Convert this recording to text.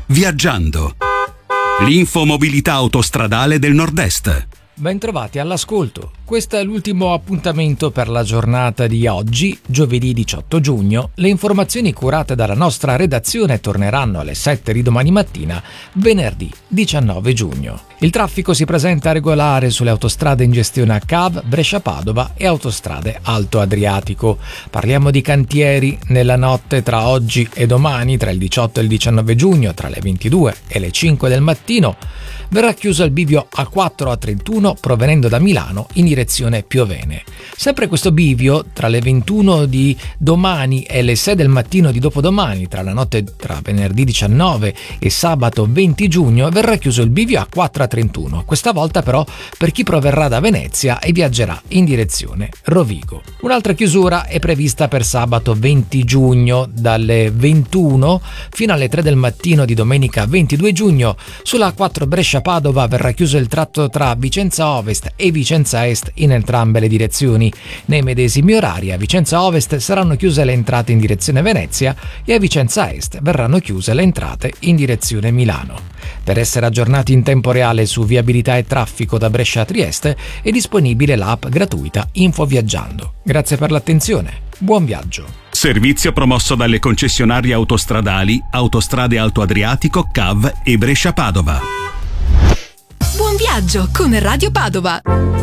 Viaggiando. L'infomobilità autostradale del Nord-Est. Bentrovati all'ascolto. Questo è l'ultimo appuntamento per la giornata di oggi, giovedì 18 giugno. Le informazioni curate dalla nostra redazione torneranno alle 7 di domani mattina, venerdì 19 giugno. Il traffico si presenta regolare sulle autostrade in gestione a CAV, Brescia-Padova e autostrade Alto Adriatico. Parliamo di cantieri. Nella notte tra oggi e domani, tra il 18 e il 19 giugno, tra le 22 e le 5 del mattino, verrà chiuso il bivio A4 A31 provenendo da Milano in direzione Piovene. Sempre questo bivio tra le 21 di domani e le 6 del mattino di dopodomani, tra la notte tra venerdì 19 e sabato 20 giugno, verrà chiuso il bivio A4 A31, questa volta però per chi proverrà da Venezia e viaggerà in direzione Rovigo. Un'altra chiusura è prevista per sabato 20 giugno dalle 21 fino alle 3 del mattino di domenica 22 giugno. Sulla A4 Brescia-Padova verrà chiuso il tratto tra Vicenza Ovest e Vicenza Est in entrambe le direzioni. Nei medesimi orari a Vicenza Ovest saranno chiuse le entrate in direzione Venezia e a Vicenza Est verranno chiuse le entrate in direzione Milano. Per essere aggiornati in tempo reale su viabilità e traffico da Brescia a Trieste è disponibile l'app gratuita Info Viaggiando. Grazie per l'attenzione. Buon viaggio. Servizio promosso dalle concessionarie autostradali Autostrade Alto Adriatico, CAV e Brescia-Padova. Buon viaggio con Radio Padova.